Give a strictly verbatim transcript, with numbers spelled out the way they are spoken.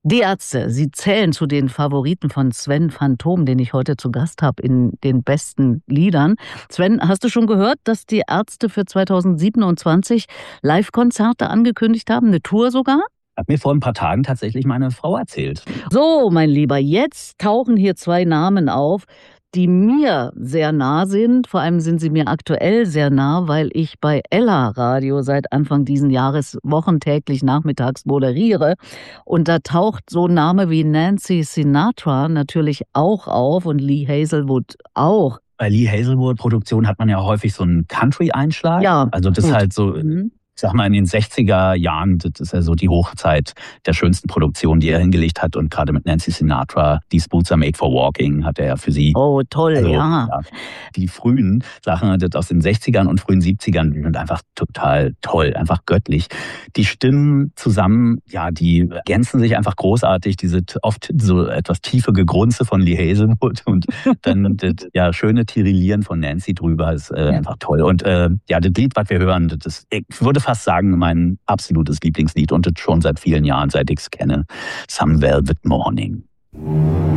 Die Ärzte, sie zählen zu den Favoriten von Sven Phantom, den ich heute zu Gast habe in den besten Liedern. Sven, hast du schon gehört, dass die Ärzte für zweitausendsiebenundzwanzig Live-Konzerte angekündigt haben, eine Tour sogar? Hat mir vor ein paar Tagen tatsächlich meine Frau erzählt. So, mein Lieber, jetzt tauchen hier zwei Namen auf, die mir sehr nah sind. Vor allem sind sie mir aktuell sehr nah, weil ich bei Ella Radio seit Anfang diesen Jahres wochentäglich nachmittags moderiere. Und da taucht so ein Name wie Nancy Sinatra natürlich auch auf und Lee Hazelwood auch. Bei Lee Hazelwood-Produktionen hat man ja häufig so einen Country-Einschlag. Ja, Also das ist gut. halt so, Mhm. ich sag mal, in den sechziger Jahren, das ist ja so die Hochzeit der schönsten Produktionen, die er hingelegt hat. Und gerade mit Nancy Sinatra, These Boots Are Made for Walking, hat er ja für sie. Oh, toll, Also, ja. ja, die frühen Sachen das aus den sechzigern und frühen siebzigern die sind einfach total toll, einfach göttlich. Die Stimmen zusammen, ja, die ergänzen sich einfach großartig. Diese t- oft so etwas tiefe Gegrunze von Lee Hazelwood und dann das ja, schöne Tirillieren von Nancy drüber ist äh, Ja. einfach toll. Und äh, ja, das Lied, was wir hören, das ist, ich würde fast sagen, mein absolutes Lieblingslied und das schon seit vielen Jahren, seit ich es kenne. Some Velvet Morning.